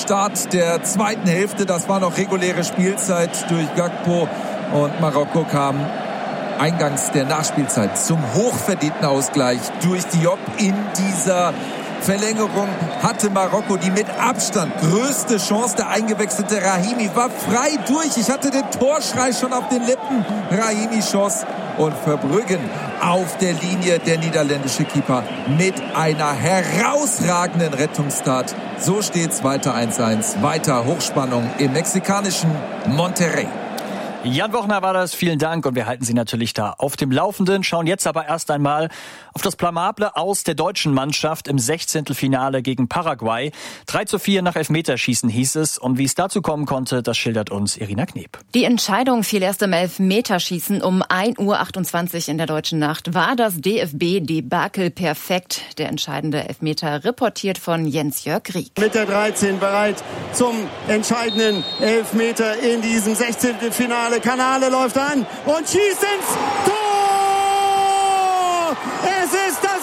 Start der zweiten Hälfte. Das war noch reguläre Spielzeit durch Gakpo. Und Marokko kam eingangs der Nachspielzeit zum hochverdienten Ausgleich durch Diop. In dieser Verlängerung hatte Marokko die mit Abstand größte Chance. Der eingewechselte Rahimi war frei durch. Ich hatte den Torschrei schon auf den Lippen. Rahimi schoss und Verbruggen auf der Linie, der niederländische Keeper mit einer herausragenden Rettungstat. So steht's weiter 1-1. Weiter Hochspannung im mexikanischen Monterrey. Jan Wochner war das, vielen Dank und wir halten Sie natürlich da auf dem Laufenden. Schauen jetzt aber erst einmal auf das blamable Aus der deutschen Mannschaft im 16. Finale gegen Paraguay. 3:4 nach Elfmeterschießen hieß es und wie es dazu kommen konnte, das schildert uns Irina Knep. Die Entscheidung fiel erst im Elfmeterschießen um 1:28 Uhr in der deutschen Nacht. War das DFB-Debakel perfekt? Der entscheidende Elfmeter reportiert von Jens-Jörg Rieck. Mit der 13 bereit zum entscheidenden Elfmeter in diesem 16. Finale. Kanale läuft an und schießt ins Tor! Es ist das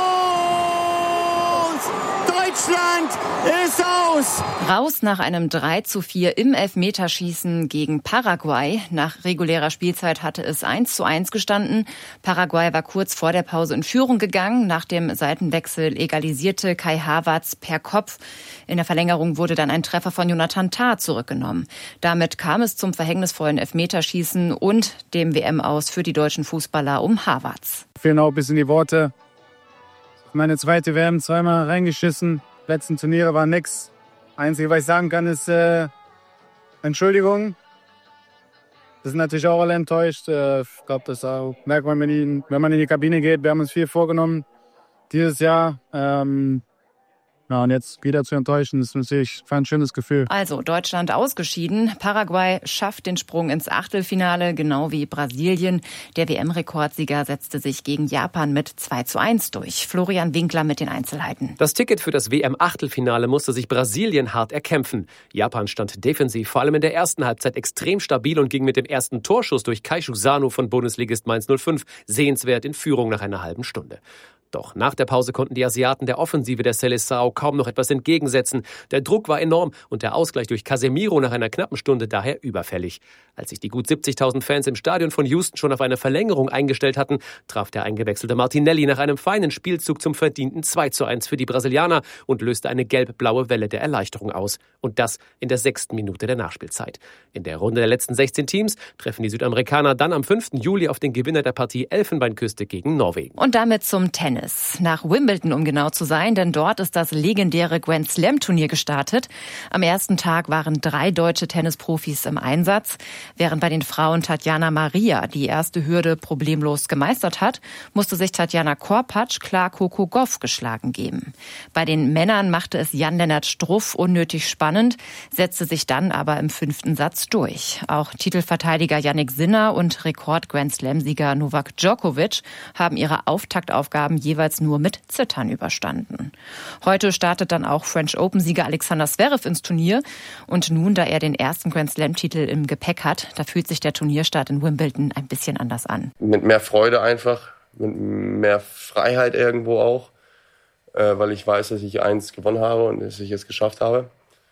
Aus! Deutschland ist aus! Raus nach einem 3:4 im Elfmeterschießen gegen Paraguay. Nach regulärer Spielzeit hatte es 1:1 gestanden. Paraguay war kurz vor der Pause in Führung gegangen. Nach dem Seitenwechsel egalisierte Kai Havertz per Kopf. In der Verlängerung wurde dann ein Treffer von Jonathan Tah zurückgenommen. Damit kam es zum verhängnisvollen Elfmeterschießen und dem WM-Aus für die deutschen Fußballer um Havertz. Fehlen auch ein bisschen die Worte. Meine zweite WM zweimal reingeschissen. Letzten Turniere war nix. Einzige, was ich sagen kann, ist Entschuldigung. Wir sind natürlich auch alle enttäuscht. Ich glaube, das auch merkt man, wenn man in die Kabine geht. Wir haben uns viel vorgenommen dieses Jahr. Ja, und jetzt wieder zu enttäuschen, ist natürlich ein schönes Gefühl. Also Deutschland ausgeschieden. Paraguay schafft den Sprung ins Achtelfinale, genau wie Brasilien. Der WM-Rekordsieger setzte sich gegen Japan mit 2:1 durch. Florian Winkler mit den Einzelheiten. Das Ticket für das WM-Achtelfinale musste sich Brasilien hart erkämpfen. Japan stand defensiv, vor allem in der ersten Halbzeit, extrem stabil und ging mit dem ersten Torschuss durch Keishu Sano von Bundesligist Mainz 05 sehenswert in Führung nach einer halben Stunde. Doch nach der Pause konnten die Asiaten der Offensive der Seleção kaum noch etwas entgegensetzen. Der Druck war enorm und der Ausgleich durch Casemiro nach einer knappen Stunde daher überfällig. Als sich die gut 70.000 Fans im Stadion von Houston schon auf eine Verlängerung eingestellt hatten, traf der eingewechselte Martinelli nach einem feinen Spielzug zum verdienten 2:1 für die Brasilianer und löste eine gelb-blaue Welle der Erleichterung aus. Und das in der 6. Minute der Nachspielzeit. In der Runde der letzten 16 Teams treffen die Südamerikaner dann am 5. Juli auf den Gewinner der Partie Elfenbeinküste gegen Norwegen. Und damit zum Tennis. Nach Wimbledon, um genau zu sein, denn dort ist das legendäre Grand Slam Turnier gestartet. Am ersten Tag waren 3 deutsche Tennisprofis im Einsatz. Während bei den Frauen Tatjana Maria die erste Hürde problemlos gemeistert hat, musste sich Tatjana Korpatsch klar Coco Gauff geschlagen geben. Bei den Männern machte es Jan-Lennart Struff unnötig spannend, setzte sich dann aber im 5. Satz durch. Auch Titelverteidiger Jannik Sinner und Rekord-Grand Slam-Sieger Novak Djokovic haben ihre Auftaktaufgaben jeweils nur mit Zittern überstanden. Heute startet dann auch French Open-Sieger Alexander Zverev ins Turnier. Und nun, da er den ersten Grand Slam-Titel im Gepäck hat, da fühlt sich der Turnierstart in Wimbledon ein bisschen anders an. Mit mehr Freude einfach, mit mehr Freiheit irgendwo auch, weil ich weiß, dass ich eins gewonnen habe und dass ich es geschafft habe.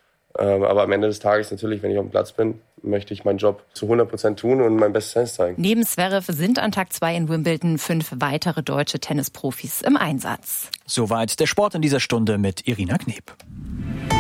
Aber am Ende des Tages natürlich, wenn ich auf dem Platz bin, möchte ich meinen Job zu 100% tun und mein Bestes zeigen. Neben Zverev sind an Tag 2 in Wimbledon 5 weitere deutsche Tennisprofis im Einsatz. Soweit der Sport in dieser Stunde mit Irina Knep.